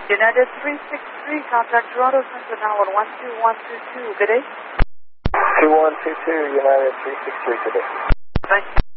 United 363, contact Toronto Centre now on 12122. Good day. 2122, United 363 today. Thank you.